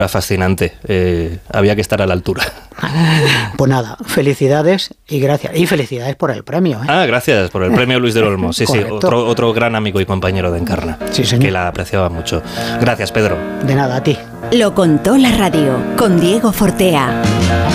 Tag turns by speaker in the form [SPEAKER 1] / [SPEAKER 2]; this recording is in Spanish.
[SPEAKER 1] Era fascinante, había que estar a la altura.
[SPEAKER 2] Pues nada, felicidades y gracias. Y felicidades por el premio.
[SPEAKER 1] Gracias por el premio Luis del Olmo. Sí,
[SPEAKER 2] Correcto.
[SPEAKER 1] sí, otro gran amigo y compañero de Encarna.
[SPEAKER 2] Sí, señor.
[SPEAKER 1] Que la apreciaba mucho. Gracias, Pedro.
[SPEAKER 2] De nada, a ti.
[SPEAKER 3] Lo contó la radio con Diego Fortea.